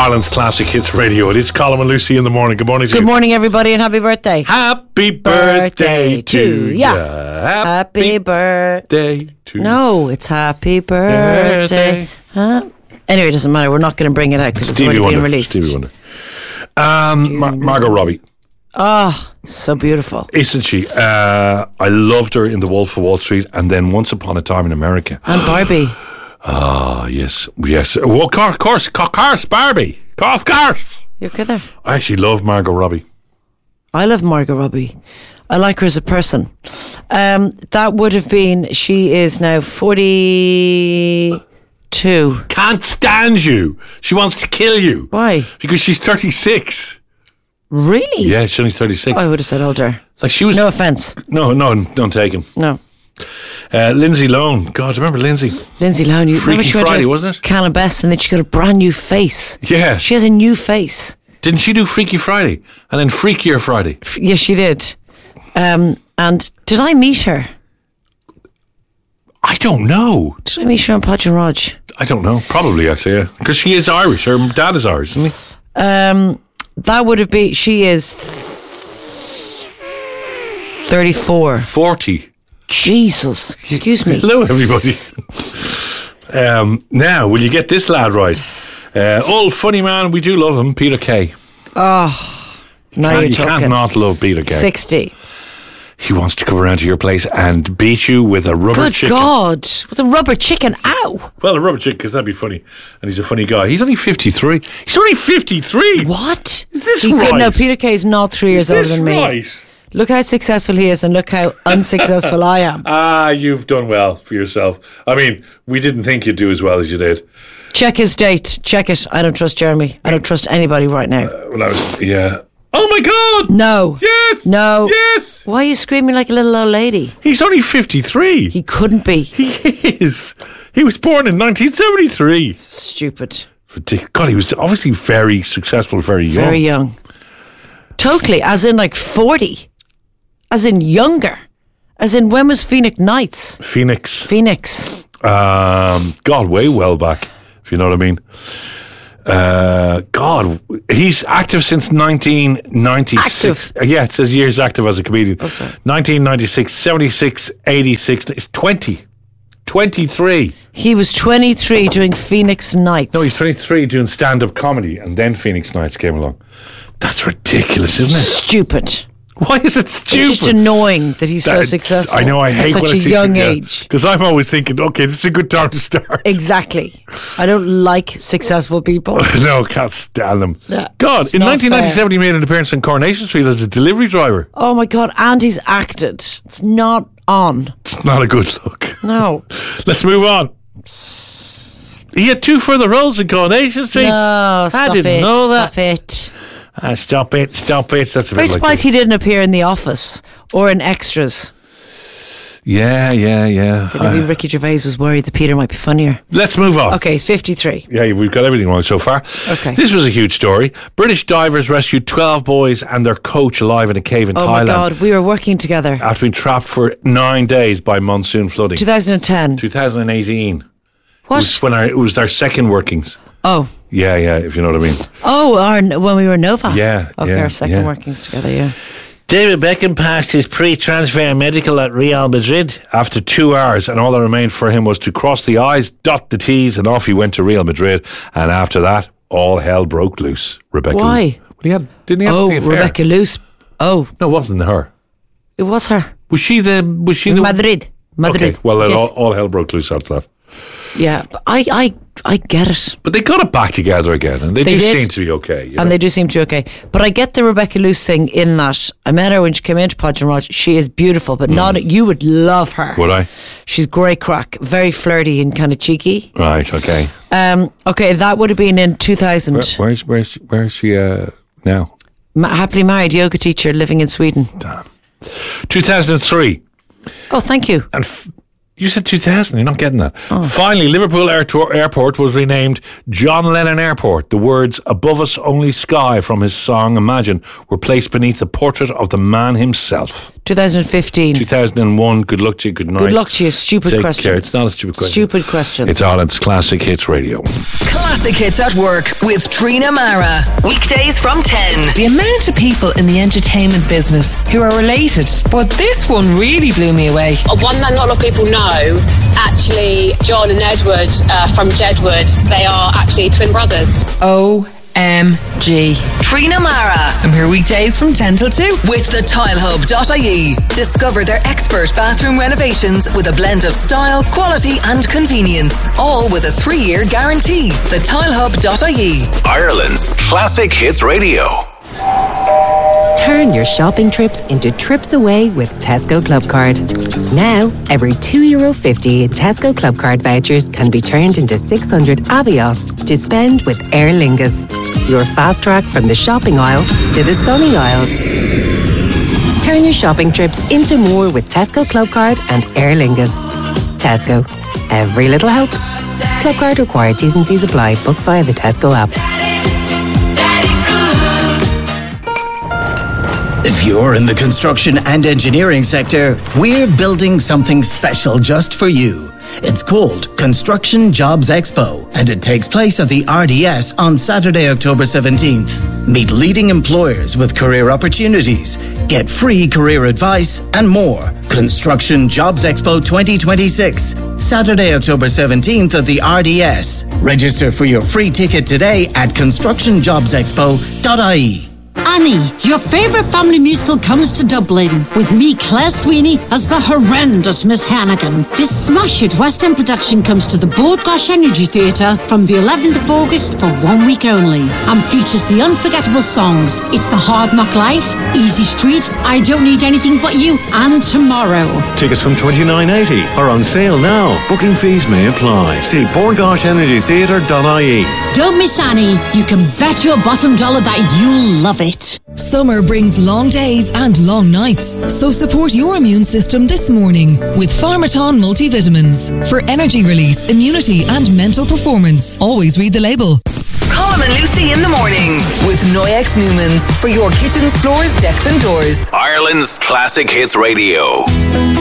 Ireland's Classic Hits Radio. It is Colin and Lucy in the morning. Good morning to you. Good morning, everybody, and happy birthday. Happy birthday to you. Happy birthday to No, it's happy birthday. Huh? Anyway, it doesn't matter. We're not going to bring it out because it's already been released. Stevie Wonder. Margot Robbie. Oh, so beautiful. Isn't she? I loved her in The Wolf of Wall Street and then Once Upon a Time in America. And Barbie. Ah, yes. Well, of course, Barbie. Of course. You okay there? I actually love Margot Robbie. I love Margot Robbie. I like her as a person. That would have been, she is now 42. Can't stand you. She wants to kill you. Why? Because she's 36. Really? Yeah, she's only 36. I would have said older. Like she was. No offence. No, don't take him. No. Lindsay Lohan. God, remember Lindsay? Lindsay Lohan. You Freaky Friday, wasn't it? Can of Best, and then she got a brand new face. Yeah. She has a new face. Didn't she do Freaky Friday? And then Freakier Friday? Yes, she did. And did I meet her? I don't know. Did I meet her on Podge and Rog? I don't know. Probably, actually, yeah. Because she is Irish. Her dad is Irish, isn't he? That would have been, she is 34. 40. Jesus. Excuse me. Hello, everybody. Now, will you get this lad right? Old funny man, we do love him, Peter Kay. Oh, now you're You talking. can't not love Peter Kay. 60. He wants to come around to your place and beat you with a rubber Good chicken. God. With a rubber chicken. Ow. Well, a rubber chicken, because that'd be funny. And he's a funny guy. He's only 53. He's only 53. What? Is this You right? could, no, Peter Kay is not 3 years older than me. Right? Look how successful he is and look how unsuccessful I am. You've done well for yourself. I mean, we didn't think you'd do as well as you did. Check his date. Check it. I don't trust Jeremy. I don't trust anybody right now. Yeah. Oh my God! No. Yes! No. Yes! Why are you screaming like a little old lady? He's only 53. He couldn't be. He is. He was born in 1973. Stupid. Ridiculous. God, he was obviously very successful, very young. Very young. Totally. As in like 40. As in younger. As in when was Phoenix Nights? Phoenix. God, way well back, if you know what I mean. God, he's active since 1996. Active? Yeah, it says years active as a comedian. Oh, sorry. 1996, 76, 86. It's 23. He was 23 doing Phoenix Nights. No, he's 23 doing stand-up comedy, and then Phoenix Nights came along. That's ridiculous, isn't it? Stupid. Why is it stupid? It's just annoying that he's so successful. I know, I hate at when such I a see young people, age. Because I'm always thinking, okay, this is a good time to start. Exactly. I don't like successful people. No, can't stand them. Yeah, God, it's in not 1997 he made an appearance on Coronation Street as a delivery driver. Oh my God, and he's acted. It's not on. It's not a good look. No. Let's move on. He had 2 further roles in Coronation Street. No, stop I didn't know that. Stop it. Stop it. That's a Very bit like surprised he didn't appear in The Office or in Extras. Yeah. So maybe Ricky Gervais was worried that Peter might be funnier. Let's move on. Okay, he's 53. Yeah, we've got everything wrong so far. Okay. This was a huge story. British divers rescued 12 boys and their coach alive in a cave in Oh Thailand. my God, we were working together. After being trapped for 9 days by monsoon flooding. 2010. 2018. What? It was our second workings. Oh. Yeah, if you know what I mean. Oh, when we were Nova. Yeah. Okay, yeah, our second yeah. workings together, yeah. David Beckham passed his pre-transfer medical at Real Madrid after 2 hours, and all that remained for him was to cross the I's, dot the T's, and off he went to Real Madrid. And after that, all hell broke loose. Rebecca. Why? Didn't he have the affair? Rebecca Luce. Oh, No, it wasn't her. it was her. Was she the? Madrid. Okay. Well, then Yes. all hell broke loose after that. Yeah, but I get it. But they got it back together again, and they do did. seem to be okay. You know? And they do seem to be okay. But I get the Rebecca Luce thing in that I met her when she came into Podge and Rog. She is beautiful, but not you would love her. Would I? She's great crack, very flirty and kind of cheeky. Right. Okay. Okay, that would have been in 2000. Where's she now? Happily married yoga teacher living in Sweden. Damn. 2003. Oh, thank you. And You said 2000. You're not getting that. Finally, Liverpool Airport was renamed John Lennon Airport. The words "Above Us Only Sky" from his song Imagine were placed beneath the portrait of the man himself. 2015. 2001. Good luck to you. Good night. Good luck to you. Stupid Take question. care. It's not a stupid question. Stupid question. It's Ireland's Classic Hits Radio. Classic Hits at Work with Trina Mara. Weekdays from 10. The amount of people in the entertainment business who are related, but this one really blew me away. One that not a lot of people know, actually, John and Edward from Jedward, they are actually twin brothers. OMG. Trina Mara. I'm here weekdays from 10 till 2. With the tilehub.ie. Discover their expert bathroom renovations with a blend of style, quality and convenience. All with a 3-year guarantee. The tilehub.ie. Ireland's Classic Hits Radio. Turn your shopping trips into trips away with Tesco Clubcard. Now, every €2.50 in Tesco Clubcard vouchers can be turned into 600 Avios to spend with Aer Lingus. Your fast track from the shopping aisle to the sunny aisles. Turn your shopping trips into more with Tesco Clubcard and Aer Lingus. Tesco. Every little helps. Clubcard required. T's and C's apply. Book via the Tesco app. If you're in the construction and engineering sector, we're building something special just for you. It's called Construction Jobs Expo, and it takes place at the RDS on Saturday, October 17th. Meet leading employers with career opportunities, get free career advice, and more. Construction Jobs Expo 2026, Saturday, October 17th at the RDS. Register for your free ticket today at constructionjobsexpo.ie. Annie, your favourite family musical comes to Dublin, with me, Claire Sweeney, as the horrendous Miss Hannigan. This smash-hit West End production comes to the Bord Gáis Energy Theatre from the 11th of August for 1 week only, and features the unforgettable songs It's the Hard Knock Life, Easy Street, I Don't Need Anything But You, and Tomorrow. Tickets from $29.80 are on sale now. Booking fees may apply. See bordgaishenergytheatre.ie. Don't miss Annie. You can bet your bottom dollar that you'll love it. Summer brings long days and long nights, so support your immune system this morning with Pharmaton multivitamins for energy release, immunity and mental performance. Always read the label. Colm and Lucy in the morning with Noyex Newmans for your kitchens, floors, decks and doors. Ireland's Classic Hits Radio.